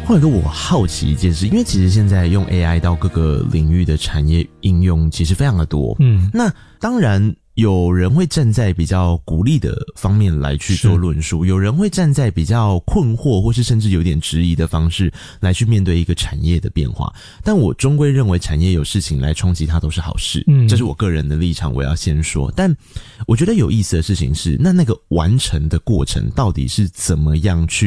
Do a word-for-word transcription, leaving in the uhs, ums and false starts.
会有一个我好奇一件事，因为其实现在用 A I 到各个领域的产业应用其实非常的多，嗯，那当然有人会站在比较鼓励的方面来去做论述，有人会站在比较困惑或是甚至有点质疑的方式来去面对一个产业的变化，但我终归认为产业有事情来冲击它都是好事，嗯，这是我个人的立场，我要先说。但我觉得有意思的事情是，那那个完成的过程到底是怎么样去